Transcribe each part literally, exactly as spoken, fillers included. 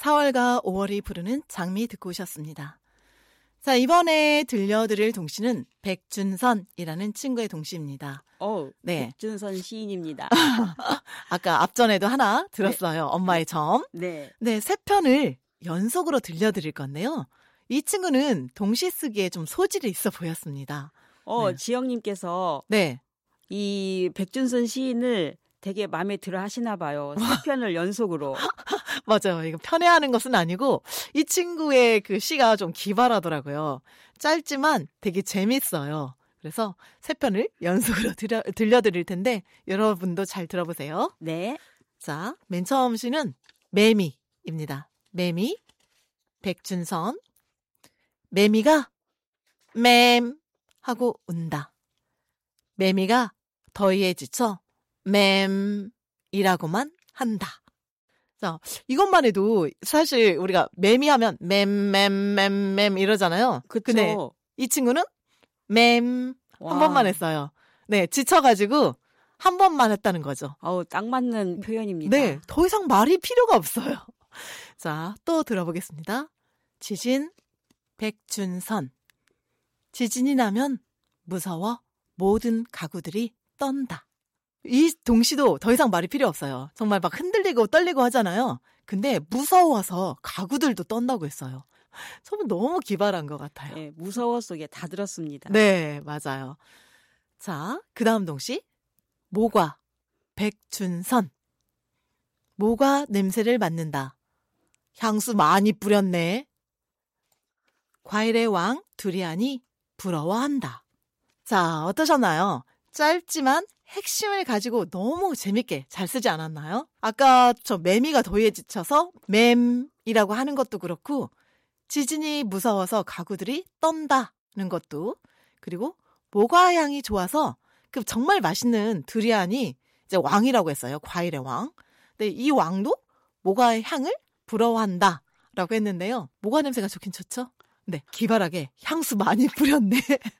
사월과 오월이 부르는 장미 듣고 오셨습니다. 자, 이번에 들려드릴 동시는 백준선이라는 친구의 동시입니다. 어, 네. 백준선 시인입니다. 아까 앞전에도 하나 들었어요. 네. 엄마의 점. 네. 네, 세 편을 연속으로 들려드릴 건데요. 이 친구는 동시 쓰기에 좀 소질이 있어 보였습니다. 어, 네. 지영님께서 네. 이 백준선 시인을 되게 마음에 들어 하시나 봐요. 세 편을 연속으로. 맞아요. 이거 편애하는 것은 아니고 이 친구의 그 시가 좀 기발하더라고요. 짧지만 되게 재밌어요. 그래서 세 편을 연속으로 들려, 들려드릴 텐데 여러분도 잘 들어보세요. 네. 자, 맨 처음 시는 매미입니다. 매미, 백준선. 매미가 맴 하고 운다. 매미가 더위에 지쳐 맴이라고만 한다. 자, 이것만 해도 사실 우리가 매미하면 맴맴맴맴 이러잖아요. 그쵸. 근데 이 친구는 맴 한 번만 했어요. 네, 지쳐가지고 한 번만 했다는 거죠. 어우, 딱 맞는 표현입니다. 네, 더 이상 말이 필요가 없어요. 자, 또 들어보겠습니다. 지진, 백준선. 지진이 나면 무서워 모든 가구들이 떤다. 이 동시도 더 이상 말이 필요 없어요. 정말 막 흔들리고 떨리고 하잖아요. 근데 무서워서 가구들도 떤다고 했어요. 저는 너무 기발한 것 같아요. 네, 무서워 속에 다 들었습니다. 네, 맞아요. 자, 그 다음 동시. 모과, 백준선. 모과 냄새를 맡는다. 향수 많이 뿌렸네. 과일의 왕 두리안이 부러워한다. 자, 어떠셨나요? 짧지만 핵심을 가지고 너무 재밌게 잘 쓰지 않았나요? 아까 저 매미가 더위에 지쳐서 맴이라고 하는 것도 그렇고 지진이 무서워서 가구들이 떤다는 것도 그리고 모과 향이 좋아서 그 정말 맛있는 두리안이 이제 왕이라고 했어요. 과일의 왕. 근데 이 왕도 모과의 향을 부러워한다라고 했는데요. 모과 냄새가 좋긴 좋죠? 네, 기발하게 향수 많이 뿌렸네.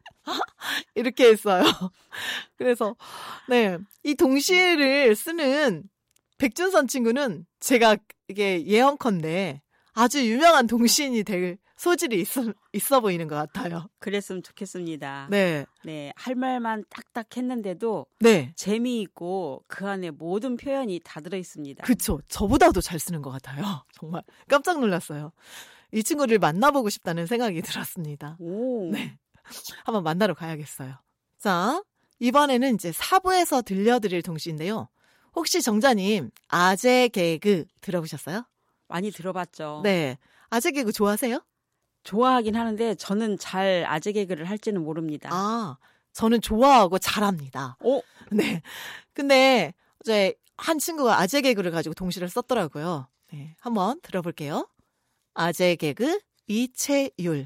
이렇게 했어요. 그래서 네, 이 동시를 쓰는 백준선 친구는 제가 이게 예언컨대 아주 유명한 동시인이 될 소질이 있어, 있어 보이는 것 같아요. 그랬으면 좋겠습니다. 네. 네, 할 말만 딱딱 했는데도 네. 재미있고 그 안에 모든 표현이 다 들어있습니다. 그렇죠. 저보다도 잘 쓰는 것 같아요. 정말 깜짝 놀랐어요. 이 친구를 만나보고 싶다는 생각이 들었습니다. 오. 네. 한번 만나러 가야겠어요. 자, 이번에는 이제 사 부에서 들려드릴 동시인데요. 혹시 정자님 아재 개그 들어보셨어요? 많이 들어봤죠. 네. 아재 개그 좋아하세요? 좋아하긴 하는데 저는 잘 아재 개그를 할지는 모릅니다. 아, 저는 좋아하고 잘합니다. 오? 네. 근데 이제 한 친구가 아재 개그를 가지고 동시를 썼더라고요. 네. 한번 들어볼게요. 아재 개그 이채율.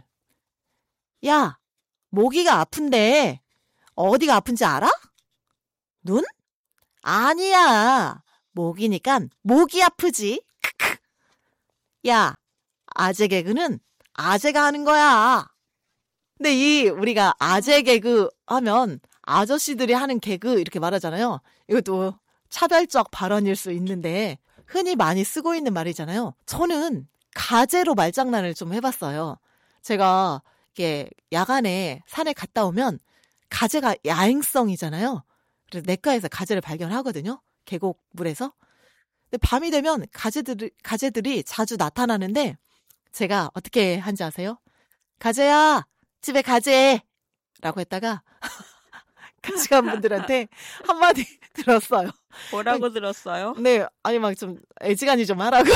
야, 모기가 아픈데 어디가 아픈지 알아? 눈? 아니야. 모기니까 목이 아프지. 크크. 야, 아재 개그는 아재가 하는 거야. 근데 이 우리가 아재 개그 하면 아저씨들이 하는 개그 이렇게 말하잖아요. 이것도 차별적 발언일 수 있는데 흔히 많이 쓰고 있는 말이잖아요. 저는 가재로 말장난을 좀 해봤어요. 제가 이게 야간에 산에 갔다 오면 가재가 야행성이잖아요. 그래서 내과에서 가재를 발견하거든요. 계곡물에서. 근데 밤이 되면 가재들이, 가재들이 자주 나타나는데 제가 어떻게 한지 아세요? 가재야, 집에 가재! 라고 했다가 같이 간 분들한테 한마디 들었어요. 뭐라고 들었어요? 네, 아니 막 좀 애지간히 좀 하라고.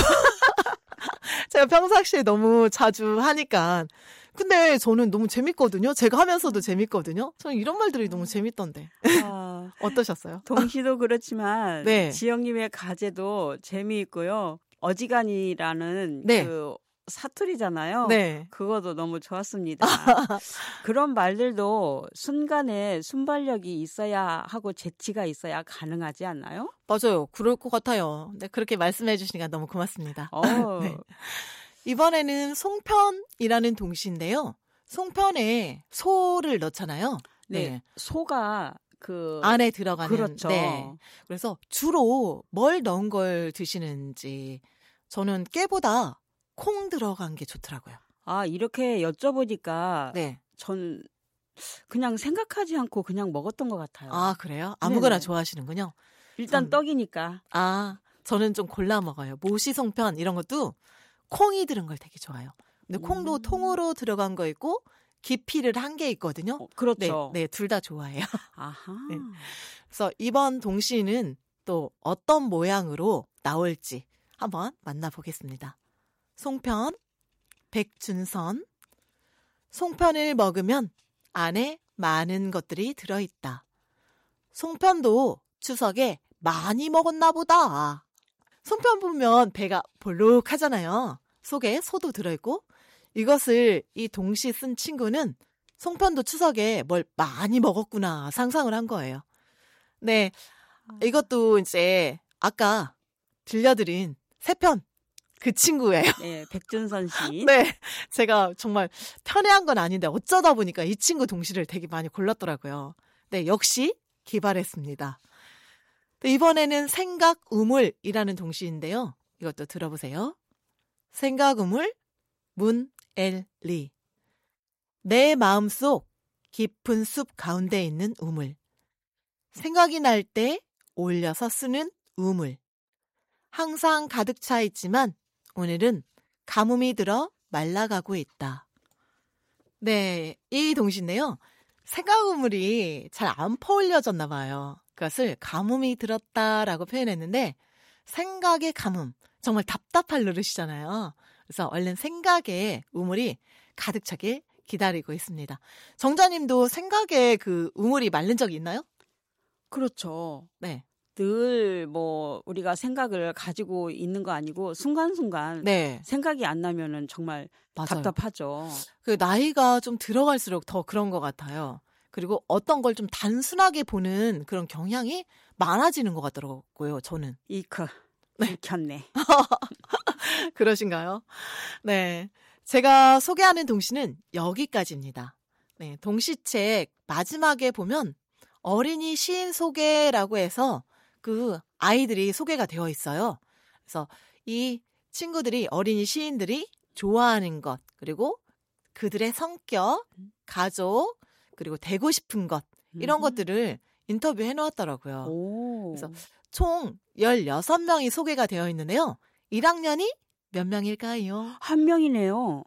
제가 평상시에 너무 자주 하니까. 근데 저는 너무 재밌거든요. 제가 하면서도 재밌거든요. 저는 이런 말들이 너무 재밌던데. 아, 어떠셨어요? 동시도 그렇지만 네. 지영님의 가재도 재미있고요. 어지간이라는 네. 그 사투리잖아요. 네. 그것도 너무 좋았습니다. 그런 말들도 순간에 순발력이 있어야 하고 재치가 있어야 가능하지 않나요? 맞아요. 그럴 것 같아요. 네, 그렇게 말씀해 주시니까 너무 고맙습니다. 어. 네. 이번에는 송편이라는 동시인데요. 송편에 소를 넣잖아요. 네. 네. 소가 그 안에 들어가는. 그렇죠. 네. 그래서 주로 뭘 넣은 걸 드시는지 저는 깨보다 콩 들어간 게 좋더라고요. 아, 이렇게 여쭤보니까 네. 전 그냥 생각하지 않고 그냥 먹었던 것 같아요. 아, 그래요? 아무거나 네네. 좋아하시는군요. 일단 전- 떡이니까. 아, 저는 좀 골라 먹어요. 모시, 송편 이런 것도 콩이 들은 걸 되게 좋아해요. 근데 콩도 음. 통으로 들어간 거 있고 기피를 한 게 있거든요. 어, 그렇죠. 네, 네, 둘 다 좋아해요. 아하. 네. 그래서 이번 동시는 또 어떤 모양으로 나올지 한번 만나보겠습니다. 송편, 백준선. 송편을 먹으면 안에 많은 것들이 들어있다. 송편도 추석에 많이 먹었나 보다. 송편 보면 배가 볼록하잖아요. 속에 소도 들어있고. 이것을 이 동시 쓴 친구는 송편도 추석에 뭘 많이 먹었구나 상상을 한 거예요. 네, 이것도 이제 아까 들려드린 세 편 그 친구예요. 네, 백준선 씨. 네, 제가 정말 편애한 건 아닌데 어쩌다 보니까 이 친구 동시를 되게 많이 골랐더라고요. 네, 역시 기발했습니다. 네, 이번에는 생각우물이라는 동시인데요. 이것도 들어보세요. 생각우물 문엘리. 내 마음속 깊은 숲 가운데 있는 우물. 생각이 날 때 올려서 쓰는 우물. 항상 가득 차 있지만 오늘은 가뭄이 들어 말라가고 있다. 네, 이 동시인데요. 생각우물이 잘 안 퍼올려졌나 봐요. 그것을 가뭄이 들었다라고 표현했는데 생각의 가뭄, 정말 답답할 노릇이잖아요. 그래서 얼른 생각의 우물이 가득 차길 기다리고 있습니다. 정자님도 생각에 그 우물이 마른 적이 있나요? 그렇죠. 네. 늘 뭐 우리가 생각을 가지고 있는 거 아니고 순간순간 네. 생각이 안 나면은 정말 맞아요. 답답하죠. 그 나이가 좀 들어갈수록 더 그런 것 같아요. 그리고 어떤 걸 좀 단순하게 보는 그런 경향이 많아지는 것 같더라고요, 저는. 이크. 네. 익혔네. 그러신가요? 네. 제가 소개하는 동시는 여기까지입니다. 네. 동시책 마지막에 보면 어린이 시인 소개라고 해서 그 아이들이 소개가 되어 있어요. 그래서 이 친구들이, 어린이 시인들이 좋아하는 것, 그리고 그들의 성격, 가족, 그리고 되고 싶은 것, 이런 음. 것들을 인터뷰해 놓았더라고요. 오. 그래서 총 열여섯 명이 소개가 되어 있는데요. 일 학년이 몇 명일까요? 한 명이네요.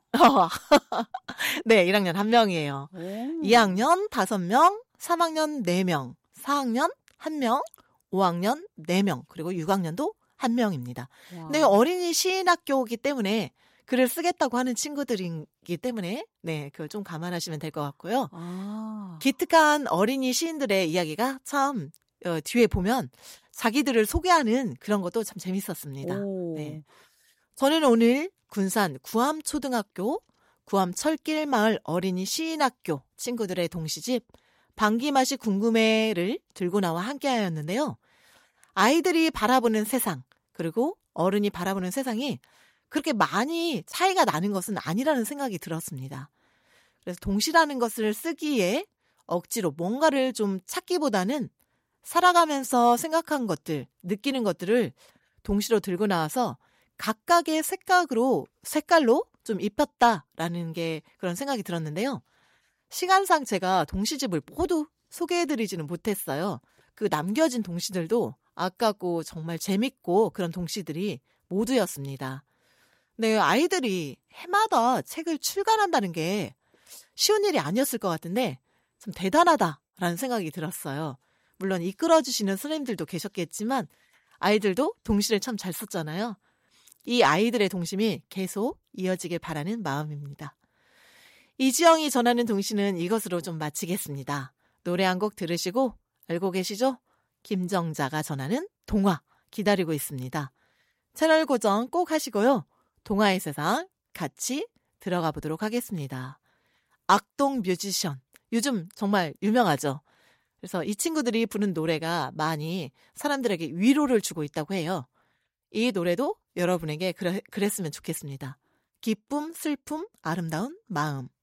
네, 일 학년 한 명이에요. 오. 이 학년 다섯 명, 삼 학년 네 명, 사 학년 한 명, 오 학년 네 명, 그리고 육 학년도 한 명입니다. 와. 근데 어린이 시인학교이기 때문에 글을 쓰겠다고 하는 친구들이기 때문에 네, 그걸 좀 감안하시면 될 것 같고요. 아. 기특한 어린이 시인들의 이야기가 참 어, 뒤에 보면 자기들을 소개하는 그런 것도 참 재밌었습니다. 오. 네. 저는 오늘 군산 구암초등학교 구암철길마을 어린이 시인학교 친구들의 동시집 방귀맛이 궁금해를 들고 나와 함께하였는데요. 아이들이 바라보는 세상 그리고 어른이 바라보는 세상이 그렇게 많이 차이가 나는 것은 아니라는 생각이 들었습니다. 그래서 동시라는 것을 쓰기에 억지로 뭔가를 좀 찾기보다는 살아가면서 생각한 것들, 느끼는 것들을 동시로 들고 나와서 각각의 색깔로, 색깔로 좀 입혔다라는 게 그런 생각이 들었는데요. 시간상 제가 동시집을 모두 소개해드리지는 못했어요. 그 남겨진 동시들도 아깝고 정말 재밌고 그런 동시들이 모두였습니다. 네, 아이들이 해마다 책을 출간한다는 게 쉬운 일이 아니었을 것 같은데 참 대단하다라는 생각이 들었어요. 물론 이끌어주시는 선생님들도 계셨겠지만 아이들도 동시를 참 잘 썼잖아요. 이 아이들의 동심이 계속 이어지길 바라는 마음입니다. 이지영이 전하는 동시는 이것으로 좀 마치겠습니다. 노래 한 곡 들으시고 알고 계시죠? 김정자가 전하는 동화 기다리고 있습니다. 채널 고정 꼭 하시고요. 동화의 세상 같이 들어가 보도록 하겠습니다. 악동 뮤지션 요즘 정말 유명하죠. 그래서 이 친구들이 부른 노래가 많이 사람들에게 위로를 주고 있다고 해요. 이 노래도 여러분에게 그래, 그랬으면 좋겠습니다. 기쁨, 슬픔, 아름다운 마음.